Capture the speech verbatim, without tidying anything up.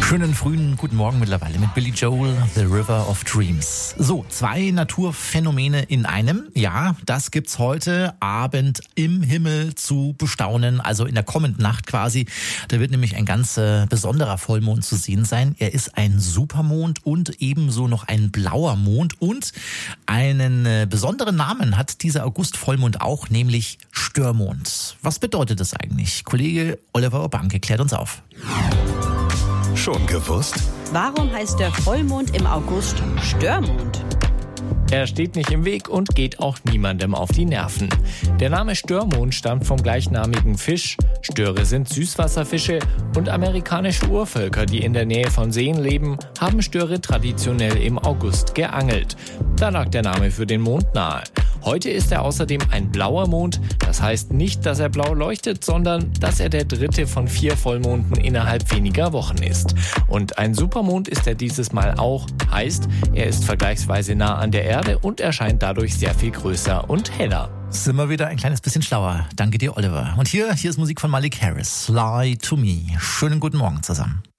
Schönen frühen guten Morgen mittlerweile mit Billy Joel, The River of Dreams. So, zwei Naturphänomene in einem. Ja, das gibt's heute Abend im Himmel zu bestaunen, also in der kommenden Nacht quasi. Da wird nämlich ein ganz äh, besonderer Vollmond zu sehen sein. Er ist ein Supermond und ebenso noch ein blauer Mond. Und einen äh, besonderen Namen hat dieser August-Vollmond auch, nämlich Störmond. Was bedeutet das eigentlich? Kollege Oliver Banke klärt uns auf. Schon gewusst? Warum heißt der Vollmond im August Störmond? Er steht nicht im Weg und geht auch niemandem auf die Nerven. Der Name Störmond stammt vom gleichnamigen Fisch. Störe sind Süßwasserfische und amerikanische Urvölker, die in der Nähe von Seen leben, haben Störe traditionell im August geangelt. Da lag der Name für den Mond nahe. Heute ist er außerdem ein blauer Mond. Das heißt nicht, dass er blau leuchtet, sondern dass er der dritte von vier Vollmonden innerhalb weniger Wochen ist. Und ein Supermond ist er dieses Mal auch. Heißt, er ist vergleichsweise nah an der Erde und erscheint dadurch sehr viel größer und heller. Sind wir wieder ein kleines bisschen schlauer. Danke dir, Oliver. Und hier, hier ist Musik von Malik Harris. Lie to Me. Schönen guten Morgen zusammen.